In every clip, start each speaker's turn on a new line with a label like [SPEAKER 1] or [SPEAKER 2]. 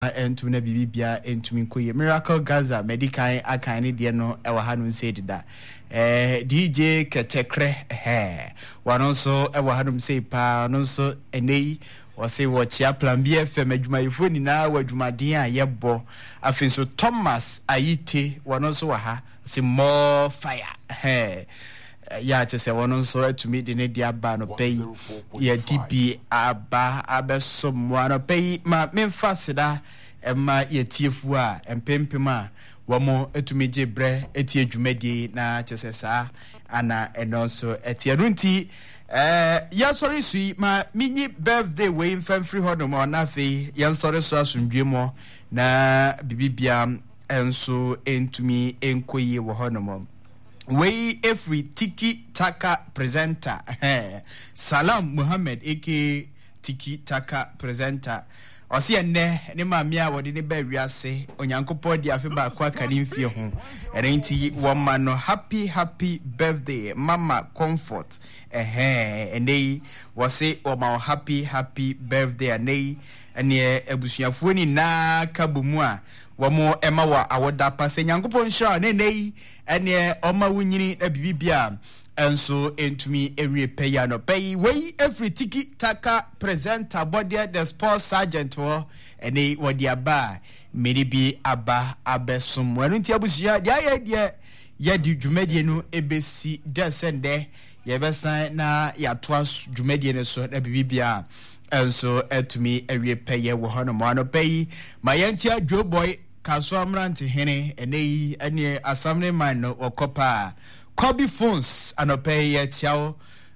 [SPEAKER 1] entu na bibia entumi koye Miracle Gaza medical akane de no e wa hanu say dida DJ Ketekre wanonso e wa hanu say pa nonso enei wose wo chia plan BFM adwumayefo nyina wadwumaden a yebo afenso Thomas Ayite wanonso wa ha se more fire ya chese wanonso atumi de ne dia ba no pay ya DB aba abesom wano pay ma memfa seda ema yetiefu a empempem a wamo atumi gebre etie dwumadi na chese sa ana enonso etie runti ya sorry sui ma minyi birthday we mfamfri hono mo na fe ya sorry so asundwe mo na bibibia enso entumi enkoyi wo hono mo we every tiki taka presenter Salam Muhammad aka tiki taka presenter osi enne ne mamia wodi ne ba wiase onyankopɔ di afi ba kwa karimfie ho erenti woman no happy birthday mama comfort ene wose oma happy birthday ene ebusuafo ni na kabomu a womo ema wa awoda pase nyankopɔ nhyira ne ene oma wunyini na bibibia enso entumi ewie peya no pay we every tiki taka presenter body the sports sergeant wo ene wodi aba meribi aba abesum wanu nti abusia dia ya di dwumadie no ebesi desende ye besan na ya toas dwumadie no so na bibibia enso etumi ewie peya wo hono mo no pay mayantia Joe Boy kaso amrante hene ene asamne man no okopa Kobe Phones anopay yetiao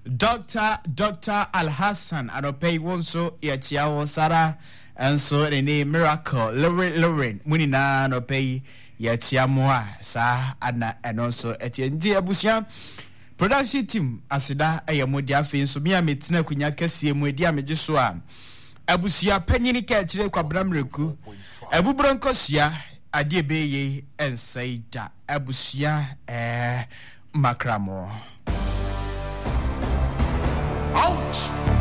[SPEAKER 1] Dr. Al Hassan anopay wonso yetiao Sara enso rene Miracle Lauren munina anopay yetiamoa sa ana enonso etiendi abusia production team asida ayamodi afi so bia metina kunya kase mu edi amegiso a abusia panyini ka kire kwa bramreku abubronkosia ade beye ensaida abusia Makramo.
[SPEAKER 2] Out!